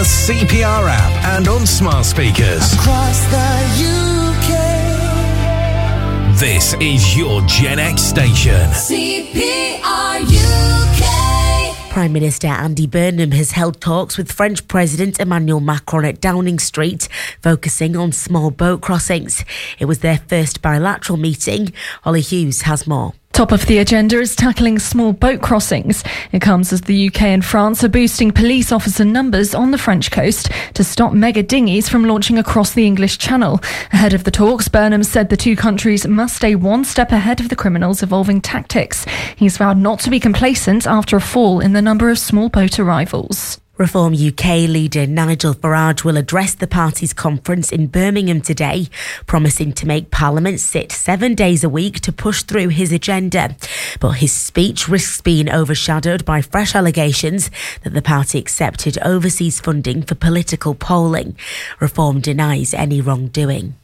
CPR app and on smart speakers. Across the UK. This is your Gen X station. CPR UK. Prime Minister Andy Burnham has held talks with French President Emmanuel Macron at Downing Street, focusing on small boat crossings. It was their first bilateral meeting. Holly Hughes has more. Top of the agenda is tackling small boat crossings. It comes as the UK and France are boosting police officer numbers on the French coast to stop mega dinghies from launching across the English Channel. Ahead of the talks, Burnham said the two countries must stay one step ahead of the criminals' evolving tactics. He's vowed not to be complacent after a fall in the number of small boat arrivals. Reform UK leader Nigel Farage will address the party's conference in Birmingham today, promising to make Parliament sit 7 days a week to push through his agenda. But his speech risks being overshadowed by fresh allegations that the party accepted overseas funding for political polling. Reform denies any wrongdoing.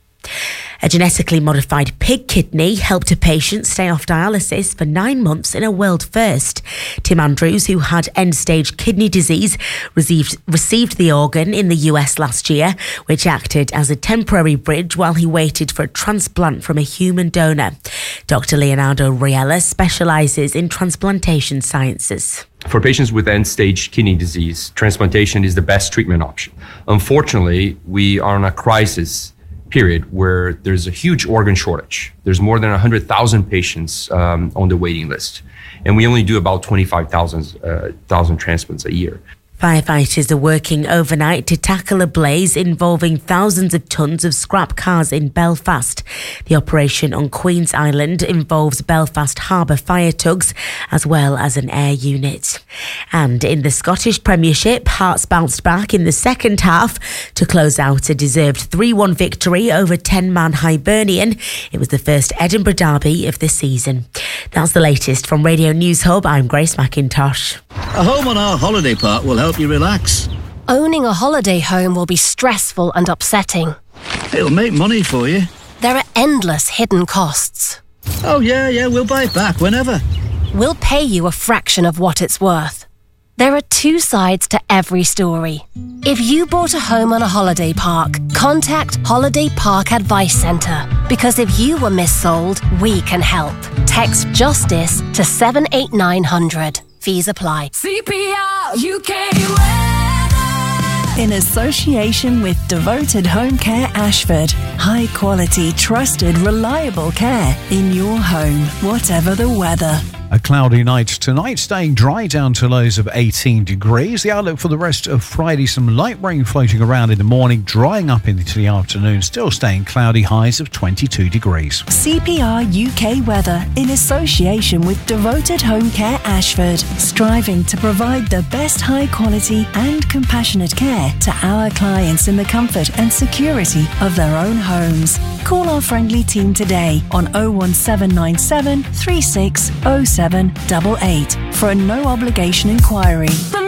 A genetically modified pig kidney helped a patient stay off dialysis for 9 months in a world first. Tim Andrews, who had end-stage kidney disease, received the organ in the US last year, which acted as a temporary bridge while he waited for a transplant from a human donor. Dr. Leonardo Riella specialises in transplantation sciences. For patients with end-stage kidney disease, transplantation is the best treatment option. Unfortunately, we are in a crisis period where there's a huge organ shortage. There's more than 100,000 patients on the waiting list, and we only do about 25,000 transplants a year. Firefighters are working overnight to tackle a blaze involving thousands of tons of scrap cars in Belfast. The operation on Queen's Island involves Belfast Harbour fire tugs as well as an air unit. And in the Scottish Premiership, Hearts bounced back in the second half to close out a deserved 3-1 victory over 10-man Hibernian. It was the first Edinburgh derby of the season. That's the latest from Radio News Hub. I'm Grace McIntosh. A home on our holiday park will help you relax. Owning a holiday home will be stressful and upsetting. It'll make money for you. There are endless hidden costs. Oh yeah, we'll buy it back whenever. We'll pay you a fraction of what it's worth. There are two sides to every story. If you bought a home on a holiday park, contact Holiday Park Advice Centre. Because if you were missold, we can help. Text JUSTICE to 78900. Fees apply. CPR UK weather. In association with Devoted Home Care Ashford. High quality, trusted, reliable care in your home, whatever the weather. A cloudy night tonight, staying dry down to lows of 18 degrees. The outlook for the rest of Friday, some light rain floating around in the morning, drying up into the afternoon, still staying cloudy, highs of 22 degrees. CPR UK weather in association with Devoted Home Care Ashford, striving to provide the best high quality and compassionate care to our clients in the comfort and security of their own homes. Call our friendly team today on 01797 360788 for a no obligation inquiry.